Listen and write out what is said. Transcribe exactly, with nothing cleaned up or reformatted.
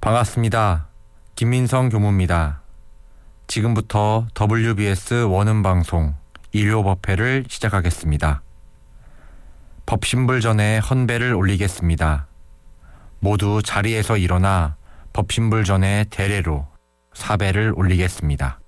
반갑습니다. 김민성 교무입니다. 지금부터 더블유비에스 원음방송 일요법회를 시작하겠습니다. 법신불 전에 헌배를 올리겠습니다. 모두 자리에서 일어나 법신불 전에 대례로 사배를 올리겠습니다.